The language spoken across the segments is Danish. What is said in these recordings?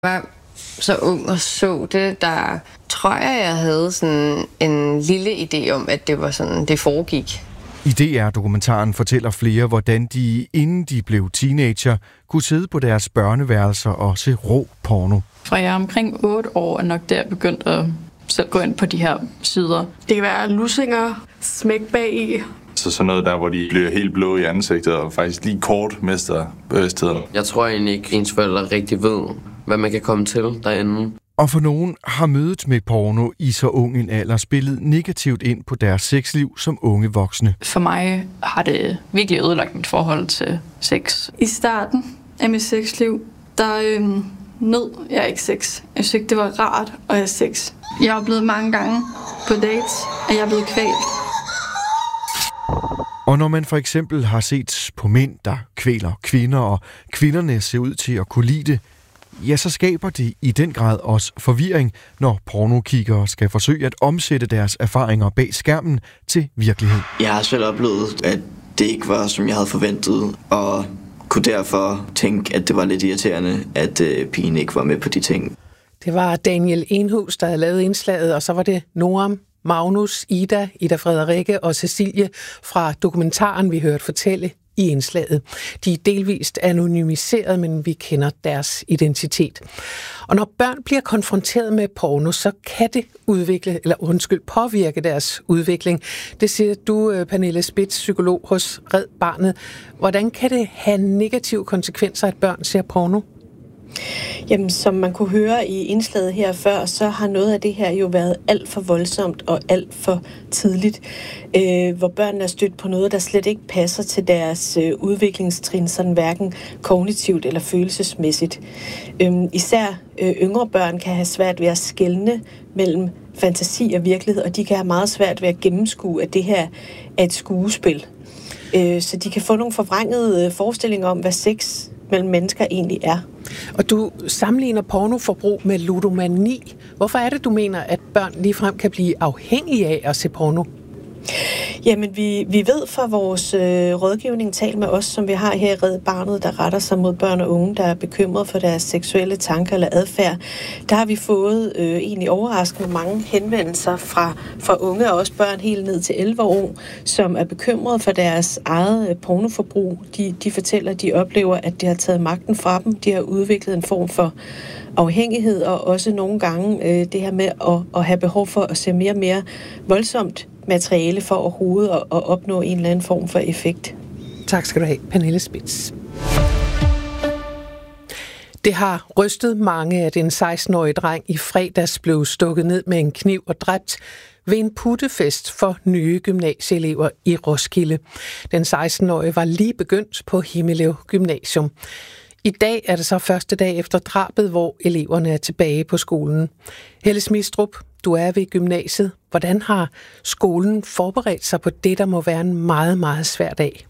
var så ung og så det, der tror jeg havde sådan en lille idé om, at det var sådan, det foregik. I DR-dokumentaren fortæller flere, hvordan de, inden de blev teenager, kunne sidde på deres børneværelser og se rå porno. Fra jeg er omkring 8 år, er nok der begyndt at selv gå ind på de her sider. Det kan være lussinger, smæk bag i. Så sådan noget der, hvor de bliver helt blå i ansigtet og faktisk lige kort mister bevidstheden. Jeg tror egentlig ikke, ens forældre rigtig ved, hvad man kan komme til derinde. Og for nogen har mødet med porno i så ung en alder spillet negativt ind på deres sexliv som unge voksne. For mig har det virkelig ødelagt mit forhold til sex. I starten af mit sexliv, der nød jeg ikke sex. Jeg synes ikke, det var rart at have sex. Jeg har oplevet mange gange på dates, at jeg er blevet kvalt. Og når man for eksempel har set på mænd, der kvæler kvinder, og kvinderne ser ud til at kunne lide det, ja, så skaber det i den grad også forvirring, når pornokiggere skal forsøge at omsætte deres erfaringer bag skærmen til virkelighed. Jeg har selv oplevet, at det ikke var, som jeg havde forventet, og kunne derfor tænke, at det var lidt irriterende, at pigen ikke var med på de ting. Det var Daniel Enhus, der havde lavet indslaget, og så var det Noam, Magnus, Ida Frederikke og Cecilie fra dokumentaren, vi hørte fortælle i indslaget. De er delvist anonymiseret, men vi kender deres identitet. Og når børn bliver konfronteret med porno, så kan det påvirke deres udvikling. Det siger du, Pernille Spitz, psykolog hos Red Barnet. Hvordan kan det have negative konsekvenser, at børn ser porno? Jamen, som man kunne høre i indslaget her før, så har noget af det her jo været alt for voldsomt og alt for tidligt, hvor børnene er stødt på noget, der slet ikke passer til deres udviklingstrin, sådan hverken kognitivt eller følelsesmæssigt. Især yngre børn kan have svært ved at skelne mellem fantasi og virkelighed, og de kan have meget svært ved at gennemskue, at det her er et skuespil. Så de kan få nogle forvrængede forestillinger om, hvad sex mellem mennesker egentlig er. Og du sammenligner pornoforbrug med ludomani. Hvorfor er det, du mener, at børn ligefrem kan blive afhængige af at se porno? Jamen, vi ved fra vores rådgivning, tal med os, som vi har her i Red Barnet, der retter sig mod børn og unge, der er bekymret for deres seksuelle tanker eller adfærd. Der har vi fået egentlig overraskende mange henvendelser fra unge og også børn helt ned til 11 år, som er bekymret for deres eget pornoforbrug. De fortæller, at de oplever, at det har taget magten fra dem. De har udviklet en form for afhængighed, og også nogle gange det her med at have behov for at se mere og mere voldsomt materiale for overhovedet at opnå en eller anden form for effekt. Tak skal du have, Pernille Spitz. Det har rystet mange, at en 16-årig dreng i fredags blev stukket ned med en kniv og dræbt ved en puttefest for nye gymnasieelever i Roskilde. Den 16-årige var lige begyndt på Himmelev Gymnasium. I dag er det så første dag efter drabet, hvor eleverne er tilbage på skolen. Helle Smistrup, du er ved gymnasiet. Hvordan har skolen forberedt sig på det, der må være en meget, meget svær dag?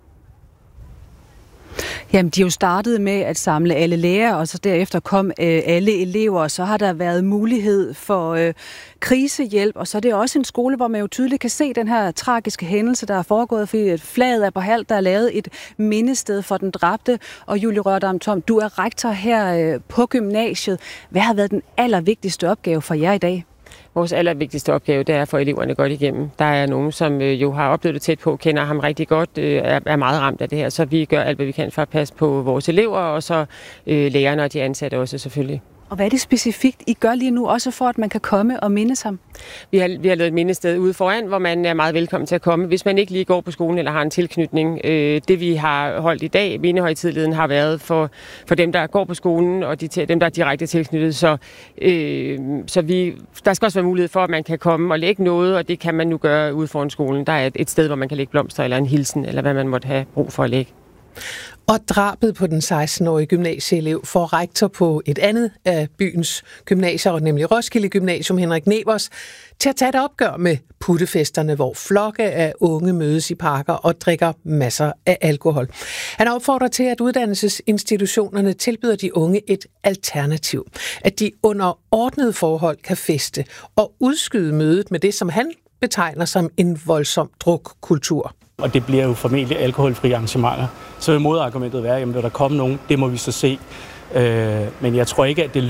Jamen, de er jo startet med at samle alle lærere, og så derefter kom alle elever, og så har der været mulighed for krisehjælp, og så er det også en skole, hvor man jo tydeligt kan se den her tragiske hændelse, der er foregået, fordi flaget er på halv, der er lavet et mindested for den dræbte, og Julie Rørdam Tom, du er rektor her på gymnasiet. Hvad har været den allervigtigste opgave for jer i dag? Vores allervigtigste opgave, det er at få eleverne godt igennem. Der er nogen, som jo har oplevet det tæt på, kender ham rigtig godt, er meget ramt af det her, så vi gør alt, hvad vi kan for at passe på vores elever, og så lærerne og de ansatte også selvfølgelig. Og hvad er det specifikt, I gør lige nu, også for at man kan komme og mindes ham? Vi har lavet et mindested ude foran, hvor man er meget velkommen til at komme, hvis man ikke lige går på skolen eller har en tilknytning. Det vi har holdt i dag, mindehøjtideligheden, har været for dem, der går på skolen, og dem, der er direkte tilknyttet. Så der skal også være mulighed for, at man kan komme og lægge noget, og det kan man nu gøre ude foran skolen. Der er et sted, hvor man kan lægge blomster eller en hilsen, eller hvad man måtte have brug for at lægge. Og drabet på den 16-årige gymnasieelev får rektor på et andet af byens gymnasier, nemlig Roskilde Gymnasium, Henrik Nevers, til at tage et opgør med puttefesterne, hvor flokke af unge mødes i parker og drikker masser af alkohol. Han opfordrer til, at uddannelsesinstitutionerne tilbyder de unge et alternativ. At de under ordnede forhold kan feste og udskyde mødet med det, som han betegner som en voldsom drukkultur. Og det bliver jo formentlig alkoholfri arrangementer. Så vil modargumentet være, at vil der komme nogen, det må vi så se. Men jeg tror ikke, at det